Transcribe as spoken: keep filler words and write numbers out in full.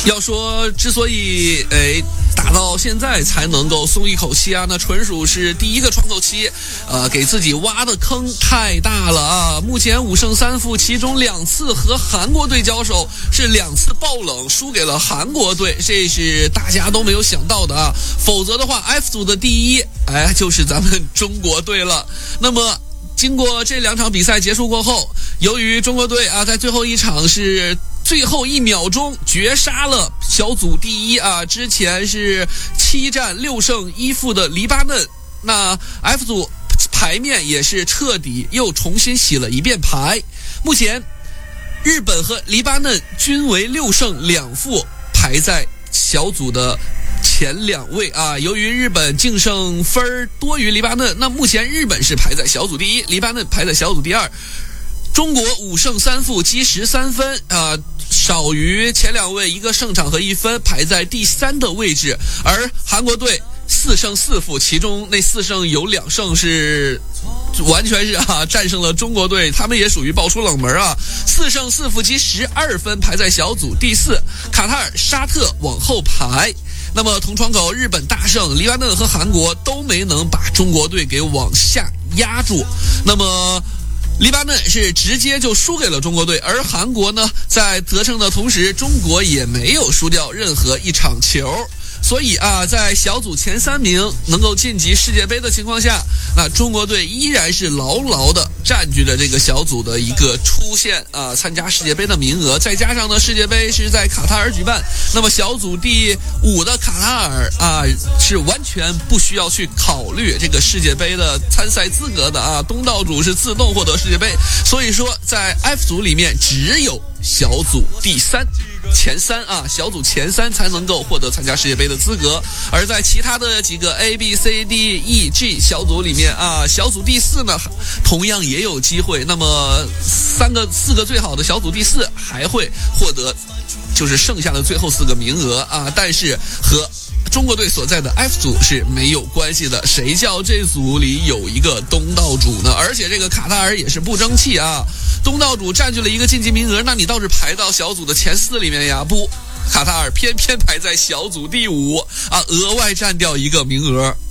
要说之所以诶打到现在才能够松一口气啊，那纯属是第一个窗口期，呃，给自己挖的坑太大了啊！目前五胜三负，其中两次和韩国队交手是两次爆冷，输给了韩国队，这是大家都没有想到的啊！否则的话 ，F 组的第一，哎，就是咱们中国队了。那么，经过这两场比赛结束过后，由于中国队啊，在最后一场是最后一秒钟绝杀了小组第一啊！之前是七战六胜一负的黎巴嫩，那 F 组牌面也是彻底又重新洗了一遍牌。目前，日本和黎巴嫩均为六胜两负，排在小组的前两位啊。由于日本净胜分多于黎巴嫩，那目前日本是排在小组第一，黎巴嫩排在小组第二。中国五胜三负，积十三分啊，少于前两位一个胜场和一分，排在第三的位置。而韩国队四胜四负，其中那四胜有两胜是完全是啊战胜了中国队，他们也属于爆出冷门啊，四胜四负，积十二分，排在小组第四。卡塔尔、沙特往后排。那么同窗口日本大胜，黎巴嫩和韩国都没能把中国队给往下压住。那么黎巴嫩是直接就输给了中国队，而韩国呢，在得胜的同时，中国也没有输掉任何一场球。所以啊，在小组前三名能够晋级世界杯的情况下，那中国队依然是牢牢的占据着这个小组的一个出线啊参加世界杯的名额。再加上呢，世界杯是在卡塔尔举办，那么小组第五的卡塔尔啊是完全不需要去考虑这个世界杯的参赛资格的啊，东道主是自动获得世界杯。所以说，在 F 组里面只有小组第三。前三啊，小组前三才能够获得参加世界杯的资格，而在其他的几个 A B、C D、E、G 小组里面啊，小组第四呢，同样也有机会。那么三个、四个最好的小组第四还会获得，就是剩下的最后四个名额啊，但是和中国队所在的 F 组是没有关系的，谁叫这组里有一个东道主呢？而且这个卡塔尔也是不争气啊，东道主占据了一个晋级名额，那你倒是排到小组的前四里面呀？不，卡塔尔偏偏排在小组第五啊，额外占掉一个名额。